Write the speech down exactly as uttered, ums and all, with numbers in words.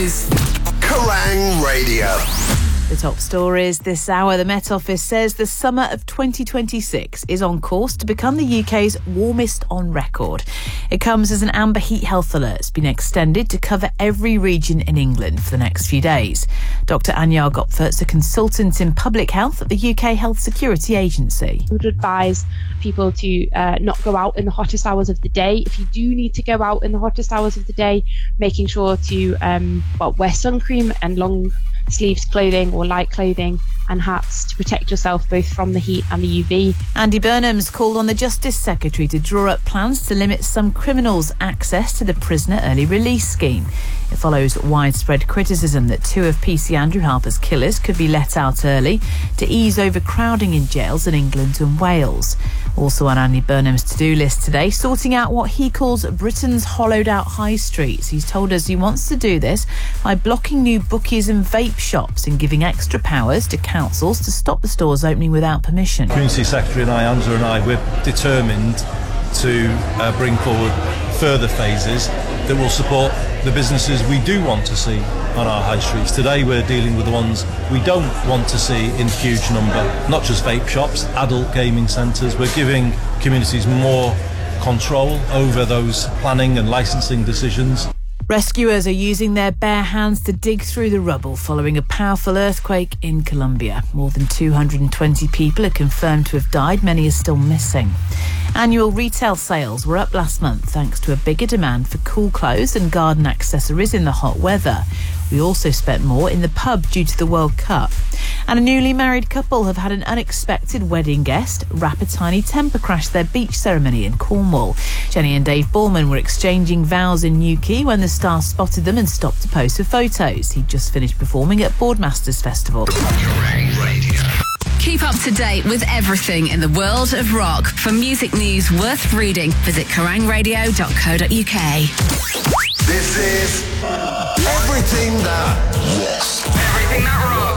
is Kerrang Radio. The top stories this hour. The Met Office says the summer of twenty twenty-six is on course to become the U K's warmest on record. It comes as an amber heat health alert has been extended to cover every region in England for the next few days. Doctor Anyar Gopfert's a consultant in public health at the U K Health Security Agency. We would advise people to uh, not go out in the hottest hours of the day. If you do need to go out in the hottest hours of the day, making sure to um, well, wear sun cream and long sleeves clothing or light clothing and hats to protect yourself both from the heat and the U V. Andy Burnham's called on the Justice Secretary to draw up plans to limit some criminals' access to the prisoner early release scheme. It follows widespread criticism that two of P C Andrew Harper's killers could be let out early to ease overcrowding in jails in England and Wales. Also on Andy Burnham's to-do list today, sorting out what he calls Britain's hollowed-out high streets. He's told us he wants to do this by blocking new bookies and vape shops and giving extra powers to councils to stop the stores opening without permission. Community Secretary and I, Angela and I, we're determined to uh, bring forward further phases that will support the businesses we do want to see on our high streets. Today we're dealing with the ones we don't want to see in huge number, not just vape shops, adult gaming centres. We're giving communities more control over those planning and licensing decisions. Rescuers are using their bare hands to dig through the rubble following a powerful earthquake in Colombia. More than two hundred twenty people are confirmed to have died. Many are still missing. Annual retail sales were up last month thanks to a bigger demand for cool clothes and garden accessories in the hot weather. We also spent more in the pub due to the World Cup. And a newly married couple have had an unexpected wedding guest. Rapper Tiny Temper crashed their beach ceremony in Cornwall. Jenny and Dave Borman were exchanging vows in Newquay when the star spotted them and stopped to pose for photos. He'd just finished performing at Boardmasters Festival. Kerrang Radio. Keep up to date with everything in the world of rock. For music news worth reading, visit kerrang radio dot co dot uk. This is everything that rocks. Everything that rocks.